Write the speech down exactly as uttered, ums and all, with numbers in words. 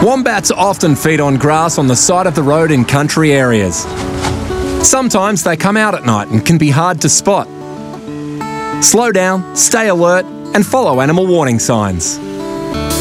Wombats often feed on grass on the side of the road in country areas. Sometimes they come out at night and can be hard to spot. Slow down, stay alert, and follow animal warning signs.